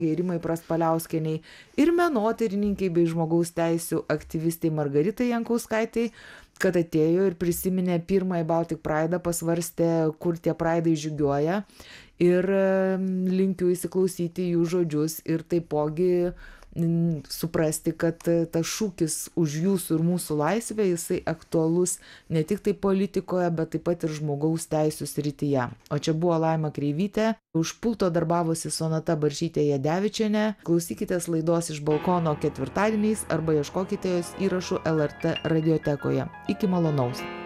Rimai Praspaliauskienei ir menotyrininkei bei žmogaus teisių aktyvistei Margaritai Jankauskaitei, kad atėjo ir prisiminė pirmąjį Baltic Pride'ą, pasvarstė, kur tie Pride'ai žygiuoja, ir linkiu įsiklausyti jų žodžius ir taipogi suprasti, kad tas šūkis už jūsų ir mūsų laisvę, jisai aktualus ne tik tai politikoje, bet taip pat ir žmogaus teisų srityje. O čia buvo Laima Kreivytė, už pulto darbavosi Sonata Barčytė-Jadevičienė. Klausykitės laidos Iš balkono ketvirtadieniais arba ieškokite jos įrašų LRT radiotekoje. Iki malonaus.